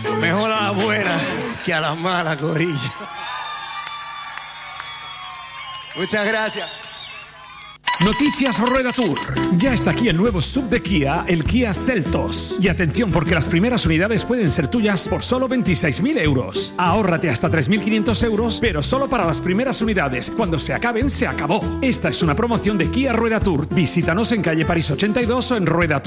Mejor a la buena que a la mala, corilla. Muchas gracias. Noticias Rueda Tour. Ya está aquí el nuevo sub de Kia, el Kia Seltos. Y atención, porque las primeras unidades pueden ser tuyas por solo 26.000 euros. Ahórrate hasta 3.500 euros, pero solo para las primeras unidades. Cuando se acaben, se acabó. Esta es una promoción de Kia Rueda Tour. Visítanos en calle París 82 o en ruedatour.